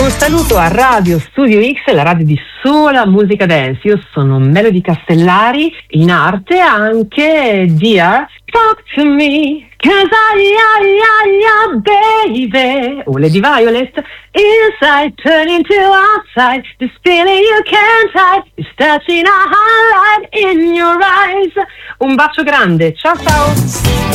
Un saluto a Radio Studio X, la radio di sola musica dance. Io sono Melody Castellari, in arte anche Dear Talk to Me, 'cause baby. O Lady Violet, inside turn into outside, this feeling you can't hide, is touching a highlight in your eyes. Un bacio grande, ciao ciao.